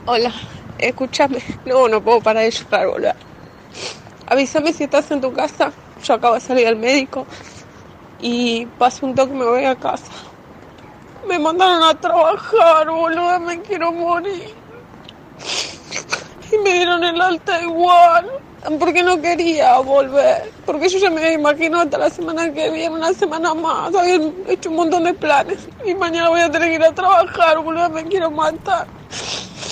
Hola, escúchame. No puedo parar de llorar, boludo. Avísame si estás en tu casa. Yo acabo de salir del médico y paso un toque y me voy a casa. Me mandaron a trabajar, boludo. Me quiero morir. Y me dieron el alta igual. Porque no quería volver. Porque yo ya me imagino hasta la semana que viene, una semana más. Habían hecho un montón de planes. Y mañana voy a tener que ir a trabajar, boludo. Me quiero matar.